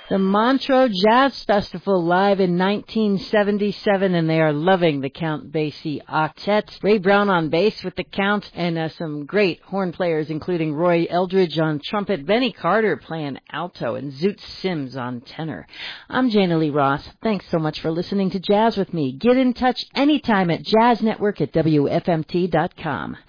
The Montreux Jazz Festival live in 1977, and they are loving the Count Basie Octet. Ray Brown on bass with the Count, and some great horn players, including Roy Eldridge on trumpet, Benny Carter playing alto, and Zoot Sims on tenor. I'm Jana Lee Ross. Thanks so much for listening to Jazz with me. Get in touch anytime at jazznetwork@wfmt.com.